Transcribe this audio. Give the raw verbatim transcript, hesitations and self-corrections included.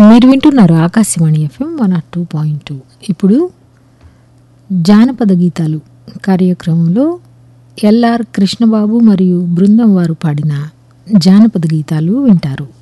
మీరు వింటున్నారు Akashvani FM one not two point two. ఇప్పుడు జానపద గీతాలు కార్యక్రమంలో ఎల్ఆర్ కృష్ణబాబు మరియు బృందం వారు పాడిన జానపద గీతాలు వింటారు.